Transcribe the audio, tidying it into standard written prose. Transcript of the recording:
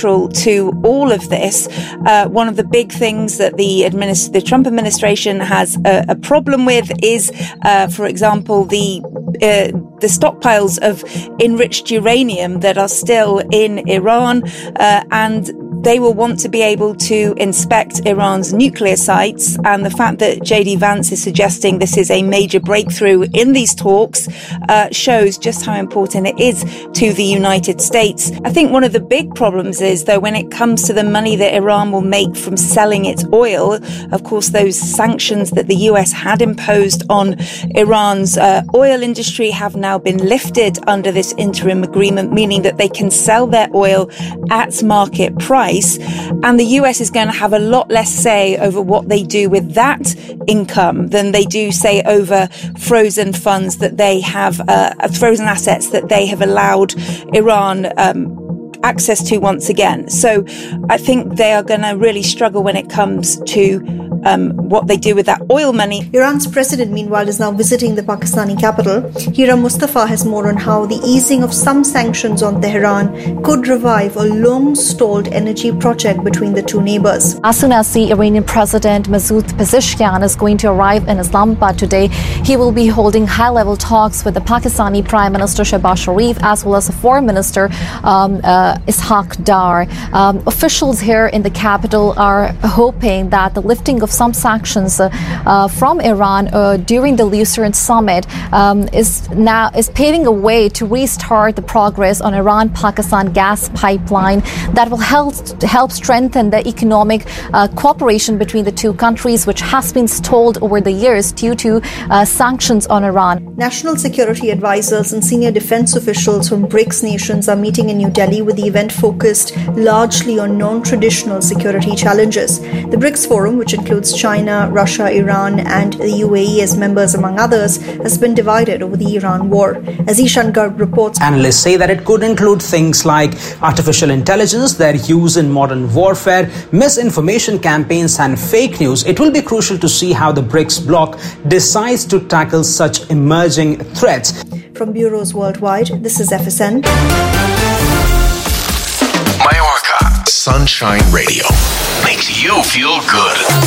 central to all of this. One of the big things that the Trump administration has a problem with is, for example, the stockpiles of enriched uranium that are still in Iran, and they will want to be able to inspect Iran's nuclear sites. And the fact that J.D. Vance is suggesting this is a major breakthrough in these talks shows just how important it is to the United States. I think one of the big problems is, though, when it comes to the money that Iran will make from selling its oil, of course, those sanctions that the US had imposed on Iran's oil industry have now been lifted under this interim agreement, meaning that they can sell their oil at market price. And the US is going to have a lot less say over what they do with that income than they do, say, over frozen funds that they have, frozen assets that they have allowed Iran access to once again. So I think they are going to really struggle when it comes to what they do with that oil money. Iran's president, meanwhile, is now visiting the Pakistani capital. Hira Mustafa has more on how the easing of some sanctions on Tehran could revive a long-stalled energy project between the two neighbors. As soon as the Iranian president, Masoud Pezeshkian, is going to arrive in Islamabad today, he will be holding high-level talks with the Pakistani Prime Minister Shehbaz Sharif, as well as the Foreign Minister Ishaq Dar. Officials here in the capital are hoping that the lifting of some sanctions from Iran during the Lucerne summit is paving a way to restart the progress on Iran-Pakistan gas pipeline that will help strengthen the economic cooperation between the two countries, which has been stalled over the years due to sanctions on Iran. National security advisors and senior defense officials from BRICS nations are meeting in New Delhi, with the event focused largely on non-traditional security challenges. The BRICS Forum, which includes China, Russia, Iran and the UAE as members among others, has been divided over the Iran war. As Ishan Garg reports, analysts say that it could include things like artificial intelligence, their use in modern warfare, misinformation campaigns and fake news. It will be crucial to see how the BRICS bloc decides to tackle such emerging threats. From bureaus worldwide, this is FSN. Mallorca Sunshine Radio makes you feel good.